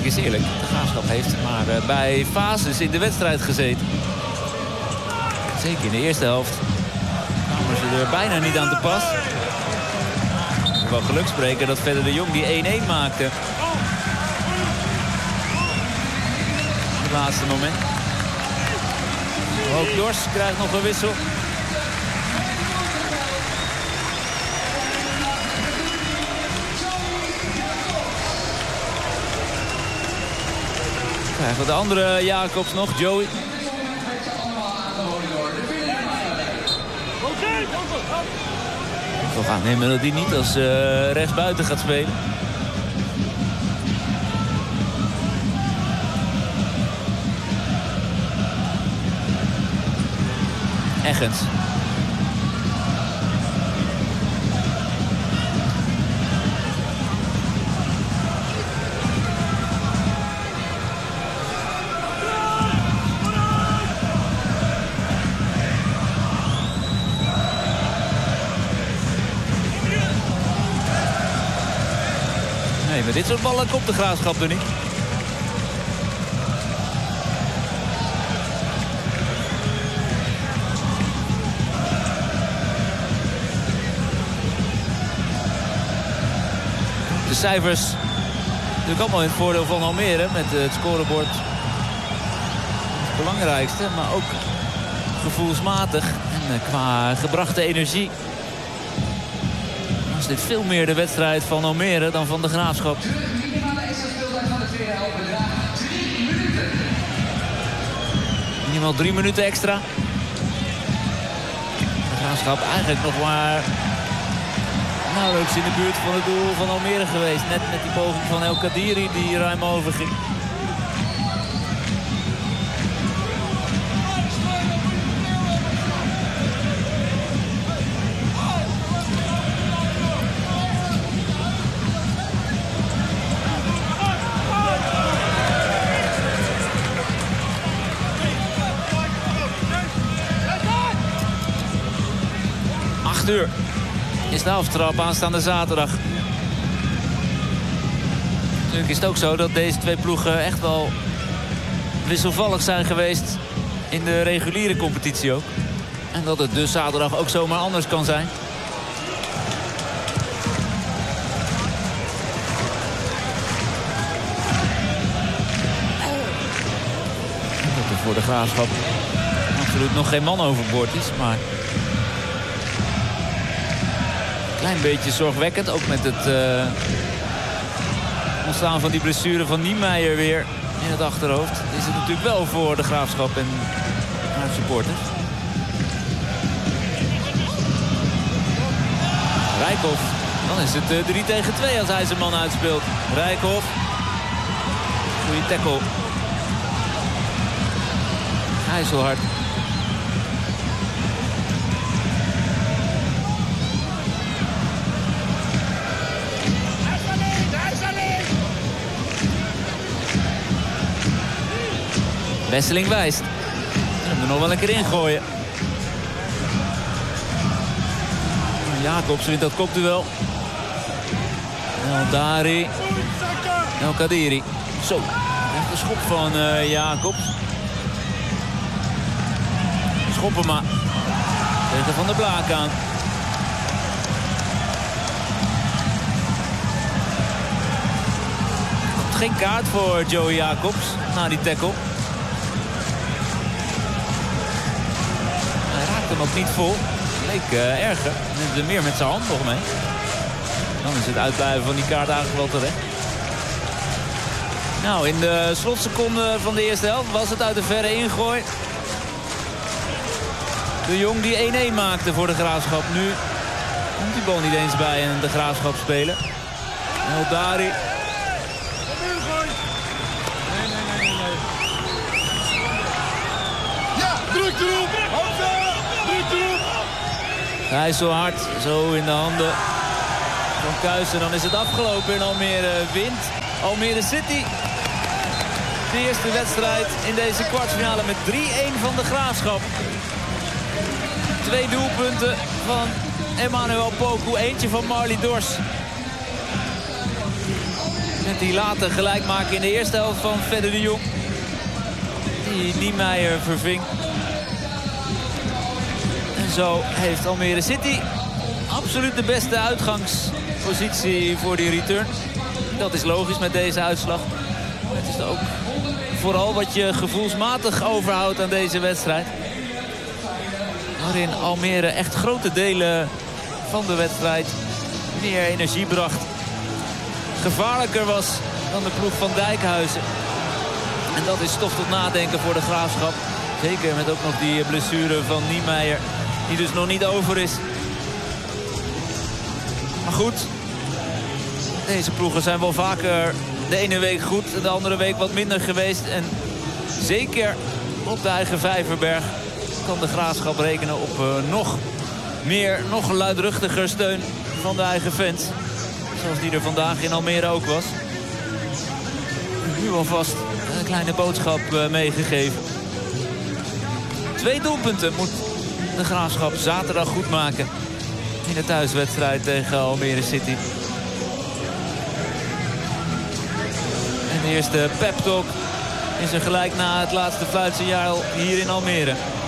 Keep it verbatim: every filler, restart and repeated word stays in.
Eerlijk is eerlijk, de Graafschap heeft maar uh, bij fases in de wedstrijd gezeten. Zeker in de eerste helft kwamen ze er bijna niet aan te pas. Wel geluk spreken dat verder de Jong die één-één maakte. Het laatste moment. Ook Dors krijgt nog een wissel. Krijgen we de andere Jacobs nog, Joey. We gaan nemen dat hij niet als uh, rechtsbuiten gaat spelen. Eggens. Nee, met dit soort ballen komt de Graafschap er niet. De cijfers natuurlijk allemaal in het voordeel van Almere met het scorebord. Het belangrijkste, maar ook gevoelsmatig en qua gebrachte energie. Is dit veel meer de wedstrijd van Almere dan van de Graafschap. Minimaal drie minuten extra. De Graafschap eigenlijk nog maar nauwelijks in de buurt van het doel van Almere geweest. Net met die poging van El Kadiri die ruim overging. acht uur is de aftrap aanstaande zaterdag. Natuurlijk is het ook zo dat deze twee ploegen echt wel wisselvallig zijn geweest in de reguliere competitie ook. En dat het dus zaterdag ook zomaar anders kan zijn. Dat er voor de Graafschap absoluut nog geen man overboord is, maar klein beetje zorgwekkend, ook met het uh, ontstaan van die blessure van Niemeyer weer in het achterhoofd. Is het natuurlijk wel voor de Graafschap en haar supporters. Rijkhoff, dan is het uh, drie tegen twee als hij zijn man uitspeelt. Rijkhoff, goede tackle. IJsselhard. Wesseling wijst. En er nog wel een keer ingooien. Jacobs wint dat kopduel. El Dari. El Kadiri. Zo. Echt een schop van uh, Jacobs. Schoppen maar. Tegen Van der Blaak aan. Komt geen kaart voor Joey Jacobs na die tackle. Hem ook niet vol. Leek uh, erger. Neemt er meer met zijn hand nog mee. Dan is het uitblijven van die kaart eigenlijk wel terecht. Nou, in de slotseconde van de eerste helft was het uit de verre ingooi. De Jong die één-één maakte voor de Graafschap. Nu komt die bal niet eens bij en de Graafschap spelen. El Dari. Ja, druk erop! Hij is zo hard, zo in de handen van Kuijs. En dan is het afgelopen in Almere. Wint Almere City de eerste wedstrijd in deze kwartfinale met drie-één van de Graafschap. Twee doelpunten van Emmanuel Poku, eentje van Marley Dors. Met die late gelijkmaker in de eerste helft van Fedde de Jong. Die Niemeyer verving. En zo heeft Almere City absoluut de beste uitgangspositie voor die return. Dat is logisch met deze uitslag. Het is ook vooral wat je gevoelsmatig overhoudt aan deze wedstrijd. Waarin Almere echt grote delen van de wedstrijd meer energie bracht. Gevaarlijker was dan de ploeg van Dijkhuizen. En dat is stof tot nadenken voor de Graafschap. Zeker met ook nog die blessure van Niemeyer. Die dus nog niet over is. Maar goed. Deze ploegen zijn wel vaker de ene week goed. De andere week wat minder geweest. En zeker op de eigen Vijverberg kan de Graafschap rekenen op uh, nog meer, nog luidruchtiger steun van de eigen fans. Zoals die er vandaag in Almere ook was. Nu alvast een kleine boodschap uh, meegegeven. Twee doelpunten moet de Graafschap zaterdag goed maken. In de thuiswedstrijd tegen Almere City. En de eerste pep talk is er gelijk na het laatste fluitsignaal hier in Almere.